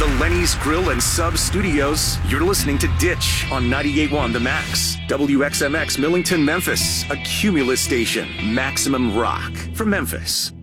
the Lenny's Grill and Sub Studios, you're listening to Ditch on 98.1 The Max. WXMX Millington, Memphis, a Cumulus station. Maximum rock from Memphis.